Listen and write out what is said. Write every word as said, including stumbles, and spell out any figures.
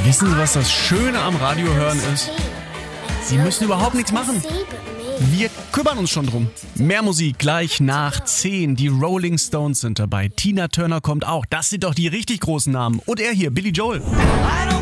Wissen Sie, was das Schöne am Radio hören ist? Sie müssen überhaupt nichts machen. Wir kümmern uns schon drum. Mehr Musik gleich nach zehn. Die Rolling Stones sind dabei. Tina Turner kommt auch. Das sind doch die richtig großen Namen. Und er hier, Billy Joel.